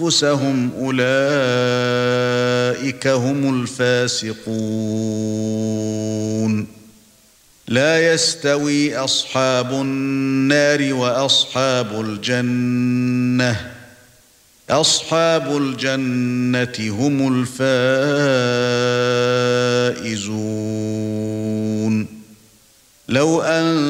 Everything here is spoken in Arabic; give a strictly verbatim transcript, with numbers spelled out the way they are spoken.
أنفسهم أولئك هم الفاسقون لا يستوي أصحاب النار وأصحاب الجنة أصحاب الجنة هم الفائزون لو أن